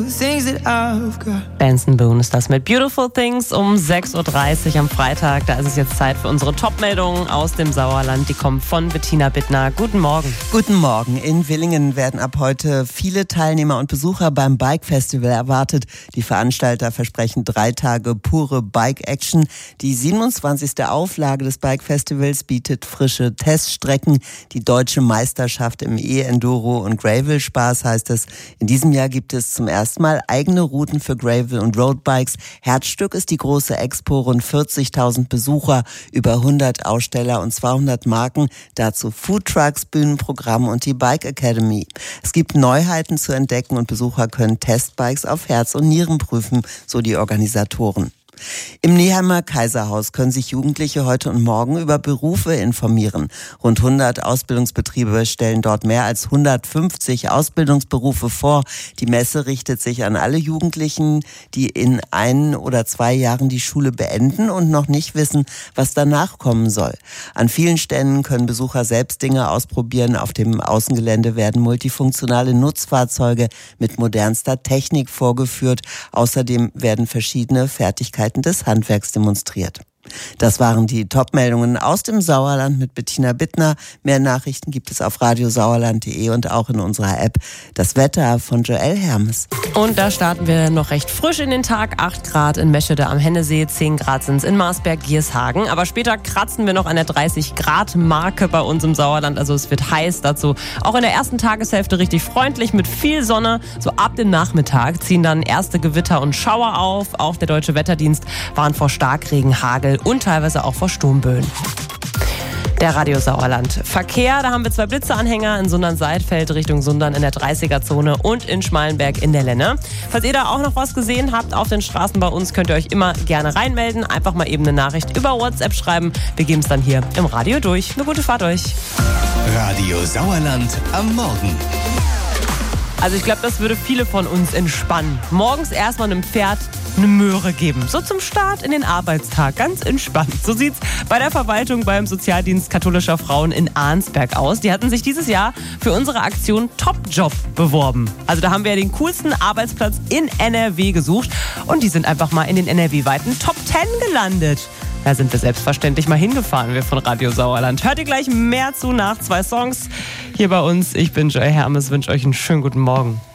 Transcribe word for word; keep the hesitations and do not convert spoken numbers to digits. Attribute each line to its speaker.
Speaker 1: Benson Boone ist das mit Beautiful Things um sechs Uhr dreißig am Freitag. Da ist es jetzt Zeit für unsere Top-Meldungen aus dem Sauerland. Die kommen von Bettina Bittner. Guten Morgen.
Speaker 2: Guten Morgen. In Villingen werden ab heute viele Teilnehmer und Besucher beim Bike Festival erwartet. Die Veranstalter versprechen drei Tage pure Bike-Action. Die siebenundzwanzigste Auflage des Bike Festivals bietet frische Teststrecken. Die deutsche Meisterschaft im E-Enduro und Gravel-Spaß heißt es. In diesem Jahr gibt es zum ersten Mal eigene Routen für Gravel- und Roadbikes. Herzstück ist die große Expo, rund vierzigtausend Besucher, über hundert Aussteller und zweihundert Marken. Dazu Foodtrucks, Bühnenprogramm und die Bike Academy. Es gibt Neuheiten zu entdecken und Besucher können Testbikes auf Herz und Nieren prüfen, so die Organisatoren. Im Neheimer Kaiserhaus können sich Jugendliche heute und morgen über Berufe informieren. Rund hundert Ausbildungsbetriebe stellen dort mehr als hundertfünfzig Ausbildungsberufe vor. Die Messe richtet sich an alle Jugendlichen, die in ein oder zwei Jahren die Schule beenden und noch nicht wissen, was danach kommen soll. An vielen Ständen können Besucher selbst Dinge ausprobieren. Auf dem Außengelände werden multifunktionale Nutzfahrzeuge mit modernster Technik vorgeführt. Außerdem werden verschiedene Fertigkeiten des Handwerks demonstriert. Das waren die Top-Meldungen aus dem Sauerland mit Bettina Bittner. Mehr Nachrichten gibt es auf radiosauerland punkt de und auch in unserer App. Das Wetter von Joel Hermes.
Speaker 1: Und da starten wir noch recht frisch in den Tag. acht Grad in Meschede am Hennesee, zehn Grad sind es in Marsberg-Giershagen. Aber später kratzen wir noch an der dreißig Grad Marke bei uns im Sauerland. Also es wird heiß dazu. Auch in der ersten Tageshälfte richtig freundlich mit viel Sonne. So ab dem Nachmittag ziehen dann erste Gewitter und Schauer auf. Auch der Deutsche Wetterdienst warnt vor Starkregen, Hagel und teilweise auch vor Sturmböen. Der Radio Sauerland. Verkehr, da haben wir zwei Blitzeanhänger in Sundern-Seidfeld Richtung Sundern in der dreißiger-Zone und in Schmalenberg in der Lenne. Falls ihr da auch noch was gesehen habt auf den Straßen bei uns, könnt ihr euch immer gerne reinmelden. Einfach mal eben eine Nachricht über WhatsApp schreiben. Wir geben es dann hier im Radio durch. Eine gute Fahrt euch.
Speaker 3: Radio Sauerland am Morgen.
Speaker 1: Also ich glaube, das würde viele von uns entspannen. Morgens erstmal einem Pferd eine Möhre geben. So zum Start in den Arbeitstag. Ganz entspannt. So sieht's bei der Verwaltung beim Sozialdienst katholischer Frauen in Arnsberg aus. Die hatten sich dieses Jahr für unsere Aktion Top-Job beworben. Also da haben wir ja den coolsten Arbeitsplatz in N R W gesucht. Und die sind einfach mal in den N R W-weiten Top zehn gelandet. Da sind wir selbstverständlich mal hingefahren, wir von Radio Sauerland. Hört ihr gleich mehr zu nach zwei Songs hier bei uns. Ich bin Joy Hermes, wünsche euch einen schönen guten Morgen.